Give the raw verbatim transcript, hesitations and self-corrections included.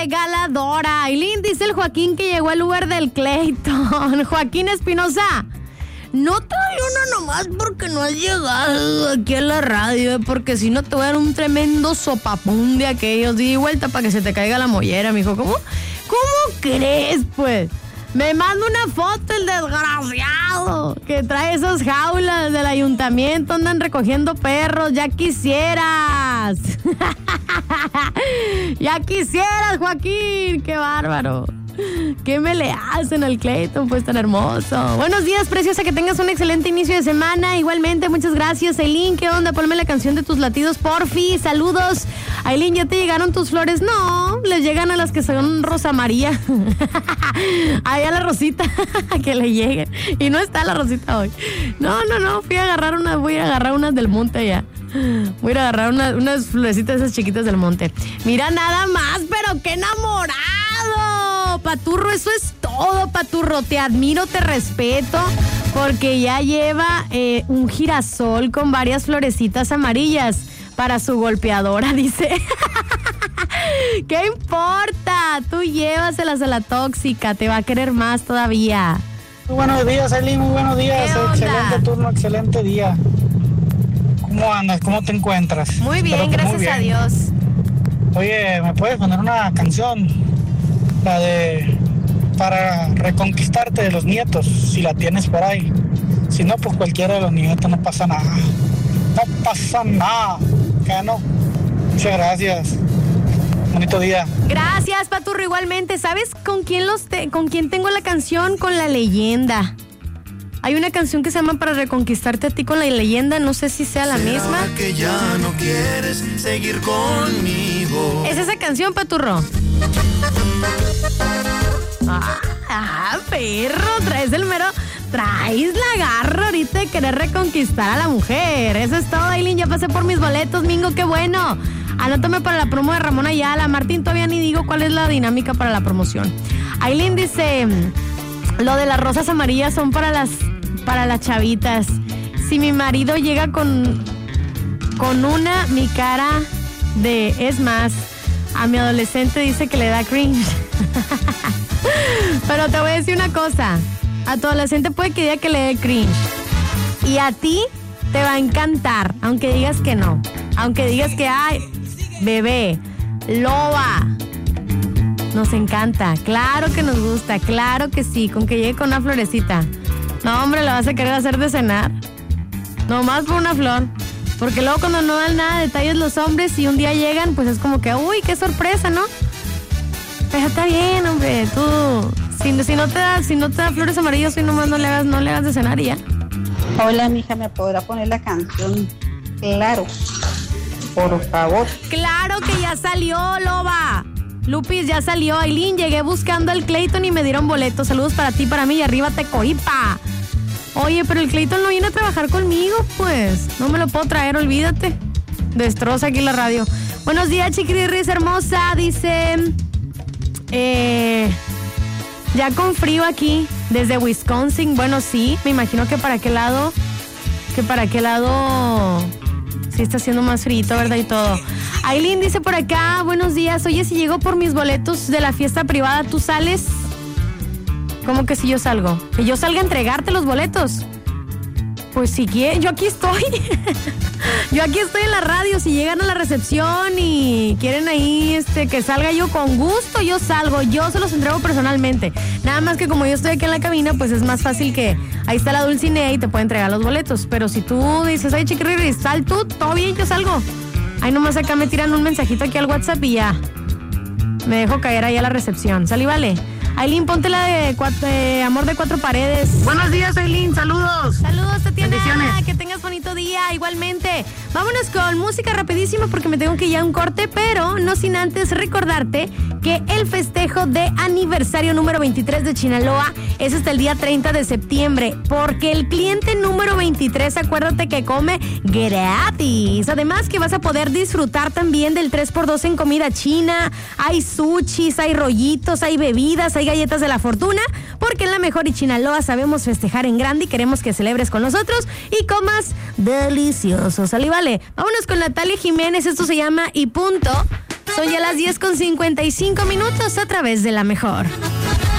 Regaladora. Aileen, dice el Joaquín que llegó al Uber del Clayton. Joaquín Espinosa, no te doy uno nomás porque no has llegado aquí a la radio, porque si no te voy a dar un tremendo sopapón de aquellos. Di vuelta para que se te caiga la mollera, mijo. ¿Cómo? ¿Cómo crees, pues? Me manda una foto el desgraciado que trae esas jaulas del ayuntamiento, andan recogiendo perros. Ya quisieras. Ya quisieras, Joaquín. Qué bárbaro. ¿Qué me le hacen al Clayton? Pues tan hermoso. Buenos días, preciosa, que tengas un excelente inicio de semana. Igualmente, muchas gracias. Aileen, ¿qué onda? Ponme la canción de tus latidos, porfi. Saludos. Aileen, ¿ya te llegaron tus flores? No, les llegan a las que son Rosa María. Ahí a la Rosita, que le lleguen. Y no está la Rosita hoy. No, no, no, fui a agarrar unas, voy a agarrar unas del monte allá. Voy a ir a agarrar una, unas florecitas esas chiquitas del monte. Mira nada más, pero qué enamorado. Paturro, eso es todo, Paturro. Te admiro, te respeto, porque ya lleva eh, un girasol con varias florecitas amarillas para su golpeadora, dice. ¿Qué importa? Tú llévaselas a la tóxica, te va a querer más todavía. Muy buenos días, Aileen, muy buenos días. Excelente turno, excelente día. ¿Cómo andas? ¿Cómo te encuentras? Muy bien, gracias muy bien. a Dios. Oye, ¿me puedes poner una canción? La de Para Reconquistarte de los Nietos, si la tienes por ahí. Si no, pues cualquiera de los nietos, no pasa nada. No pasa nada. ¿Qué no? Muchas gracias. Bonito día. Gracias, Paturro, igualmente. ¿Sabes con quién los te- con quién tengo la canción? Con La Leyenda. Hay una canción que se llama Para Reconquistarte a ti con La Leyenda, no sé si sea la misma. Que ya no quieres seguir conmigo. ¿Es esa canción, Paturro? Ah, ah, perro, traes el mero, traes la garra ahorita de querer reconquistar a la mujer. Eso es todo, Aileen, ya pasé por mis boletos, Mingo, qué bueno. Anótame para la promo de Ramón Ayala. Martín, todavía ni digo cuál es la dinámica para la promoción. Aileen dice, lo de las rosas amarillas son para las, para las chavitas. Si mi marido llega con, con una, mi cara de, es más, a mi adolescente dice que le da cringe. Pero te voy a decir una cosa. A tu adolescente puede que diga que le dé cringe. Y a ti te va a encantar, aunque digas que no. Aunque digas que, ay, bebé, loba. Nos encanta. Claro que nos gusta, claro que sí. Con que llegue con una florecita. No, hombre, la vas a querer hacer de cenar. Nomás por una flor. Porque luego cuando no dan nada de detalles los hombres y un día llegan, pues es como que, uy, qué sorpresa, ¿no? Pero está bien, hombre, tú, si, si no te da, si no te da flores amarillas, y nomás no le hagas, no le hagas de cenar y ya. Hola, mija, ¿me podrá poner la canción? Claro, por favor. Claro que ya salió, loba. Lupis, ya salió. Aileen, llegué buscando al Clayton y me dieron boletos. Saludos para ti, para mí, y arriba te cohipa. Oye, pero el Clayton no viene a trabajar conmigo, pues. No me lo puedo traer, olvídate. Destroza aquí la radio. Buenos días, chiquirirris hermosa. Dice, eh, ya con frío aquí, desde Wisconsin. Bueno, sí, me imagino que para qué lado, que para qué lado, sí está haciendo más frío, ¿verdad? Y todo. Aileen dice por acá, buenos días. Oye, si llego por mis boletos de la fiesta privada, ¿tú sales? ¿Cómo que si yo salgo? ¿Que yo salga a entregarte los boletos? Pues si quieres, yo aquí estoy. Yo aquí estoy en la radio. Si llegan a la recepción y quieren ahí este, que salga yo, con gusto yo salgo. Yo se los entrego personalmente. Nada más que como yo estoy aquí en la cabina, pues es más fácil que ahí está la Dulcinea y te puede entregar los boletos. Pero si tú dices, ay, chiquirri, sal tú, todo bien, yo salgo. Ahí nomás acá me tiran un mensajito aquí al WhatsApp y ya. Me dejo caer ahí a la recepción. ¿Sale, vale? Aileen, ponte la de cuatro, eh, Amor de Cuatro Paredes. Buenos días, Aileen, saludos. Saludos, Tatiana. Bendiciones. Que tengas bonito día, igualmente. Vámonos con música rapidísimo porque me tengo que ir a un corte, pero no sin antes recordarte que el festejo de aniversario número veintitrés de Chinaloa es hasta el día treinta de septiembre, porque el cliente número veintitrés, acuérdate que come gratis. Además que vas a poder disfrutar también del tres por dos en comida china. Hay sushis, hay rollitos, hay bebidas, hay galletas de la fortuna, porque en La Mejor y Chinaloa sabemos festejar en grande y queremos que celebres con nosotros y comas delicioso. ¿Sale, vale? Vámonos con Natalia Jiménez, esto se llama Y Punto. Son ya las diez con cincuenta y cinco minutos a través de La Mejor.